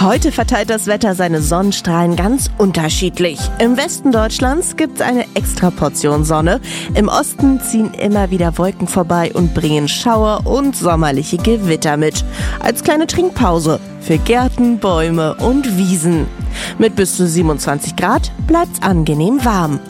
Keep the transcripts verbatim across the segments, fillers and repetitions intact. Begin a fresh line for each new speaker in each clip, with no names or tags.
Heute verteilt das Wetter seine Sonnenstrahlen ganz unterschiedlich. Im Westen Deutschlands gibt es eine extra Portion Sonne. Im Osten ziehen immer wieder Wolken vorbei und bringen Schauer und sommerliche Gewitter mit. Als kleine Trinkpause für Gärten, Bäume und Wiesen. Mit bis zu siebenundzwanzig Grad bleibt's angenehm warm.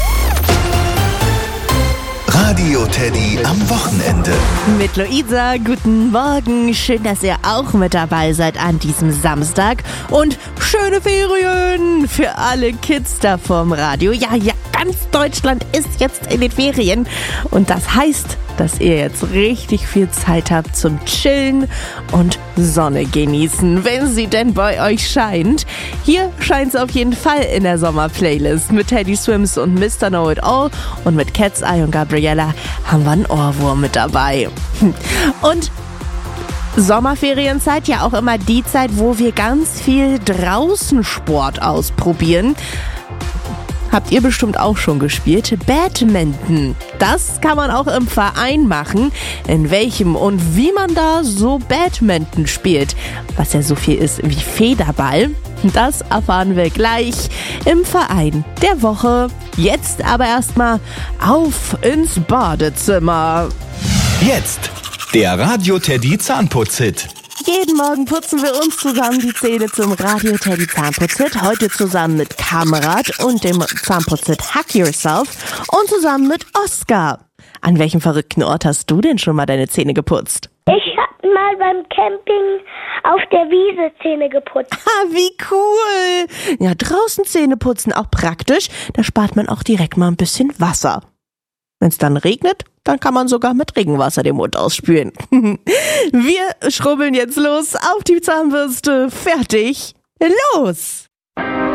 Radio Teddy am Wochenende.
Mit Luisa, guten Morgen. Schön, dass ihr auch mit dabei seid an diesem Samstag. Und schöne Ferien für alle Kids da vorm Radio. Ja, ja, ganz Deutschland ist jetzt in den Ferien. Und das heißt, dass ihr jetzt richtig viel Zeit habt zum Chillen und Sonne genießen, wenn sie denn bei euch scheint. Hier scheint es auf jeden Fall in der Sommer-Playlist. Mit Teddy Swims und Mister Know It All und mit Cat's Eye und Gabriella haben wir einen Ohrwurm mit dabei. Und Sommerferienzeit ja auch immer die Zeit, wo wir ganz viel draußen Sport ausprobieren. Habt ihr bestimmt auch schon gespielt? Badminton. Das kann man auch im Verein machen. In welchem und wie man da so Badminton spielt. Was ja so viel ist wie Federball. Das erfahren wir gleich im Verein der Woche. Jetzt aber erstmal auf ins Badezimmer.
Jetzt der Radio Teddy Zahnputz-Hit.
Jeden Morgen putzen wir uns zusammen die Zähne zum Radio Teddy Zahnputz-Hit. Heute zusammen mit Kamerad und dem Zahnputz-Hit Hack Yourself und zusammen mit Oskar. An welchem verrückten Ort hast du denn schon mal deine Zähne geputzt?
Ich hab mal beim Camping auf der Wiese Zähne geputzt.
Ah, wie cool! Ja, draußen Zähne putzen, auch praktisch. Da spart man auch direkt mal ein bisschen Wasser. Wenn es dann regnet, dann kann man sogar mit Regenwasser den Mund ausspülen. Wir schrubbeln jetzt los auf die Zahnbürste. Fertig, los!